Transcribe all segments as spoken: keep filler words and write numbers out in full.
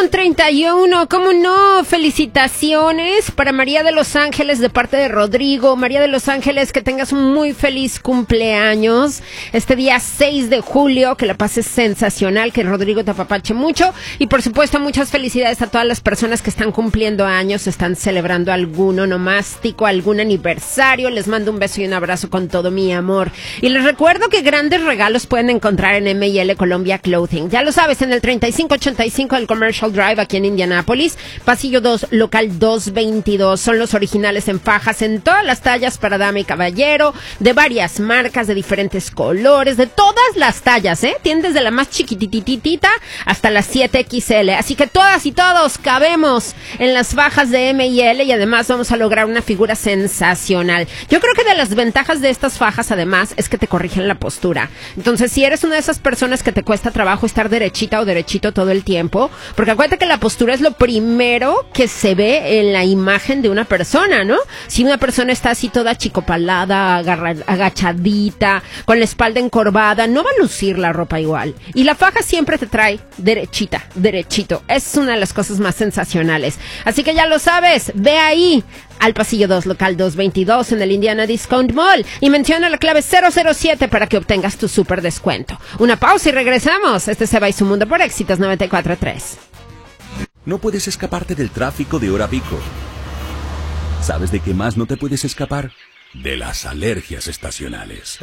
con treinta y uno, ¿cómo no? Felicitaciones para María de Los Ángeles de parte de Rodrigo. María de Los Ángeles, que tengas un muy feliz cumpleaños este día seis de julio, que la pases sensacional, que Rodrigo te apapache mucho y por supuesto muchas felicidades a todas las personas que están cumpliendo años, están celebrando algún onomástico, algún aniversario. Les mando un beso y un abrazo con todo mi amor. Y les recuerdo que grandes regalos pueden encontrar en M y L Colombia Clothing. Ya lo sabes, en el treinta y cinco ochenta y cinco del Commercial Drive aquí en Indianápolis, pasillo dos, local doscientos veintidós. Son los originales en fajas en todas las tallas para dama y caballero, de varias marcas, de diferentes colores, de todas las tallas, ¿eh? Tienen desde la más chiquitititita hasta las siete equis ele. Así que todas y todos cabemos en las fajas de M y L y además vamos a lograr una figura sensacional. Yo creo que de las ventajas de estas fajas además es que te corrigen la postura. Entonces, si eres una de esas personas que te cuesta trabajo estar derechita o derechito todo el tiempo, porque acuérdate que la postura es lo primero que se ve en la imagen de una persona, ¿no? Si una persona está así toda chicopalada, agarra, agachadita, con la espalda encorvada, no va a lucir la ropa igual. Y la faja siempre te trae derechita, derechito. Es una de las cosas más sensacionales. Así que ya lo sabes, ve ahí al pasillo dos, local doscientos veintidós en el Indiana Discount Mall y menciona la clave cero cero siete para que obtengas tu súper descuento. Una pausa y regresamos. Este es Eva y su Mundo por Éxitos noventa y cuatro punto tres. No puedes escaparte del tráfico de hora pico. ¿Sabes de qué más no te puedes escapar? De las alergias estacionales.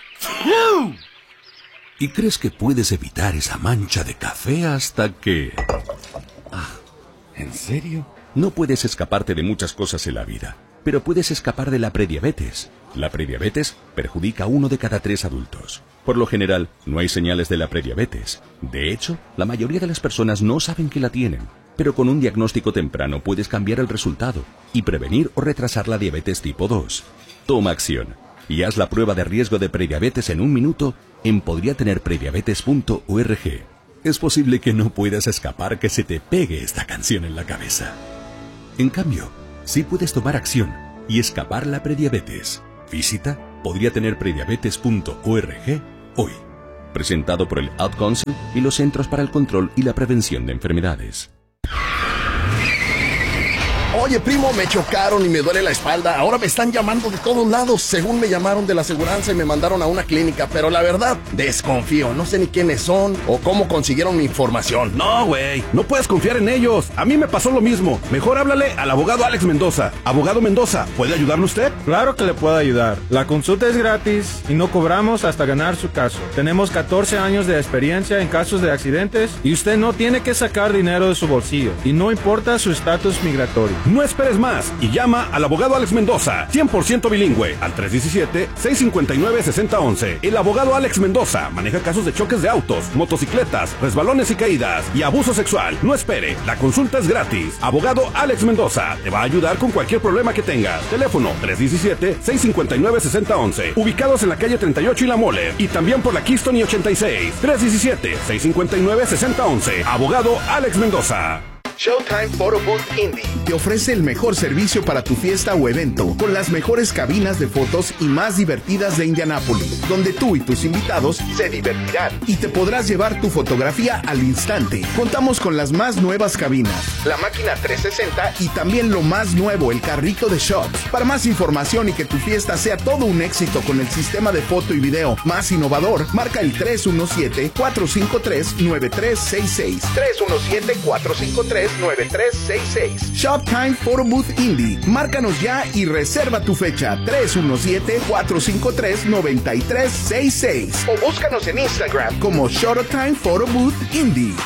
¿Y crees que puedes evitar esa mancha de café hasta que... Ah, ¿en serio? No puedes escaparte de muchas cosas en la vida, pero puedes escapar de la prediabetes. La prediabetes perjudica a uno de cada tres adultos. Por lo general, no hay señales de la prediabetes. De hecho, la mayoría de las personas no saben que la tienen. Pero con un diagnóstico temprano puedes cambiar el resultado y prevenir o retrasar la diabetes tipo dos. Toma acción y haz la prueba de riesgo de prediabetes en un minuto en podría tener prediabetes punto org. Es posible que no puedas escapar que se te pegue esta canción en la cabeza. En cambio, sí puedes tomar acción y escapar la prediabetes. Visita podría tener prediabetes punto org hoy. Presentado por el Ad Council y los Centros para el Control y la Prevención de Enfermedades. Oye, primo, me chocaron y me duele la espalda. Ahora me están llamando de todos lados. Según me llamaron de la aseguranza y me mandaron a una clínica. Pero la verdad, desconfío. No sé ni quiénes son o cómo consiguieron mi información. No, güey. No puedes confiar en ellos. A mí me pasó lo mismo. Mejor háblale al abogado Alex Mendoza. Abogado Mendoza, ¿puede ayudarle usted? Claro que le puedo ayudar. La consulta es gratis y no cobramos hasta ganar su caso. Tenemos catorce años de experiencia en casos de accidentes y usted no tiene que sacar dinero de su bolsillo. Y no importa su estatus migratorio. No esperes más y llama al abogado Alex Mendoza, cien por ciento bilingüe, al tres uno siete, seis cinco nueve, seis cero uno uno. El abogado Alex Mendoza maneja casos de choques de autos, motocicletas, resbalones y caídas y abuso sexual. No espere, la consulta es gratis. Abogado Alex Mendoza te va a ayudar con cualquier problema que tengas. Teléfono tres uno siete, seis cinco nueve, seis cero uno uno. Ubicados en la calle treinta y ocho y La Mole y también por la Keystone y ochenta y seis. tres uno siete, seis cinco nueve, seis cero uno uno. Abogado Alex Mendoza. Showtime Photo Booth Indy te ofrece el mejor servicio para tu fiesta o evento, con las mejores cabinas de fotos y más divertidas de Indianápolis, donde tú y tus invitados se divertirán y te podrás llevar tu fotografía al instante. Contamos con las más nuevas cabinas, la máquina trescientos sesenta y también lo más nuevo, el carrito de shots. Para más información y que tu fiesta sea todo un éxito con el sistema de foto y video más innovador, marca el tres uno siete, cuatro cinco tres, nueve tres seis seis. tres uno siete, cuatro cinco tres, nueve tres seis seis. Shoptime Photo Booth Indy. Márcanos ya y reserva tu fecha. tres uno siete, cuatro cinco tres, nueve tres seis seis. O búscanos en Instagram como Showtime Photo Booth Indy.